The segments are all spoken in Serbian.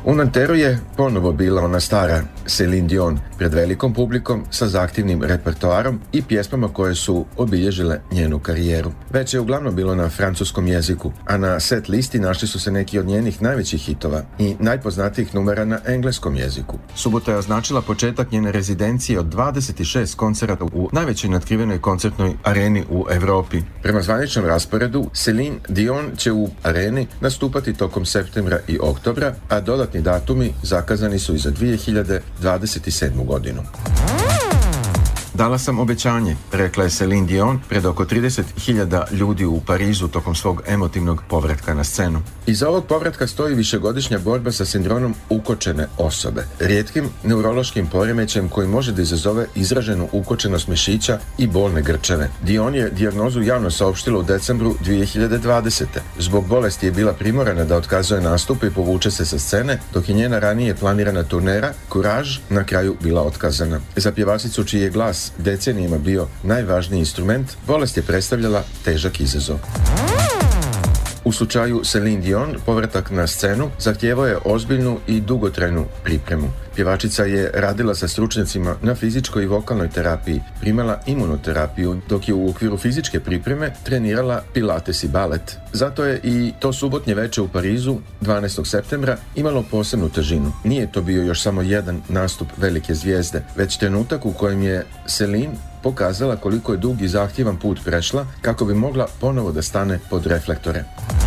U Nanterru je ponovo bila ona stara Celine Dion pred velikom publikom sa zahtjevnim repertoarom i pjesmama koje su obilježile njenu karijeru. Već je uglavnom bilo na francuskom jeziku, a na set listi našli su se neki od njenih najvećih hitova i najpoznatijih numera na engleskom jeziku. Subota je označila početak njene rezidencije od 26 koncerata u najvećoj natkrivenoj koncertnoj areni u Europi. Prema zvaničnom rasporedu, Celine Dion će u areni nastupati tokom septembra i oktobra, a dodatni datumi zakazani su i za 2027. godinu. Dala sam obećanje, rekla je Celine Dion pred oko 30.000 ljudi u Parizu tokom svog emotivnog povratka na scenu. Iza ovog povratka stoji višegodišnja borba sa sindromom ukočene osobe, rijetkim neurološkim poremećajem koji može da izazove izraženu ukočenost mišića i bolne grčeve. Dion je dijagnozu javno saopštila u decembru 2020. Zbog bolesti je bila primorana da otkazuje nastupe i povuče se sa scene, dok je njena ranije planirana turnera Courage na kraju bila otkazana. Za pjevačicu čiji je glas decenijima bio najvažniji instrument, bolest je predstavljala težak izazov. U slučaju Celine Dion, povratak na scenu zahtijevao je ozbiljnu i dugotrajnu pripremu. Pjevačica je radila sa stručnjacima na fizičkoj i vokalnoj terapiji, primala imunoterapiju, dok je u okviru fizičke pripreme trenirala pilates i balet. Zato je i to subotnje veče u Parizu, 12. septembra, imalo posebnu težinu. Nije to bio još samo jedan nastup velike zvijezde, već trenutak u kojem je Celine pokazala koliko je dug i zahtjevan put prešla kako bi mogla ponovo da stane pod reflektore.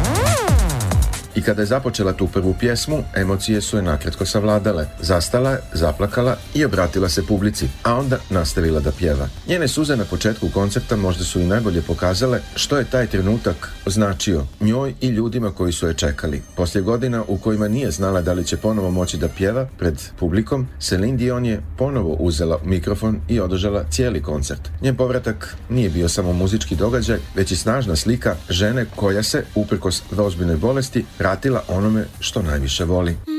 I kada je započela tu prvu pjesmu, emocije su je nakratko savladale. Zastala je, zaplakala i obratila se publici, a onda nastavila da pjeva. Njene suze na početku koncerta možda su i najbolje pokazale što je taj trenutak značio njoj i ljudima koji su je čekali. Poslije godina u kojima nije znala da li će ponovo moći da pjeva pred publikom, Celine Dion je ponovo uzela mikrofon i održala cijeli koncert. Njen povratak nije bio samo muzički događaj, već i snažna slika žene koja se, uprkos ozbiljnoj bolesti, vratila onome što najviše voli.